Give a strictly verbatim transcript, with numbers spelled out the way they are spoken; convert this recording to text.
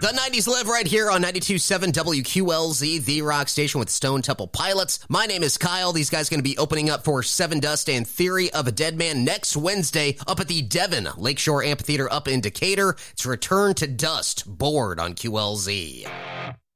The nineties live right here on ninety-two point seven W Q L Z, the rock station with Stone Temple Pilots. My name is Kyle. These guys are going to be opening up for Seven Dust and Theory of a Dead Man next Wednesday up at the Devon Lakeshore Amphitheater up in Decatur. It's Return to Dust, board on Q L Z.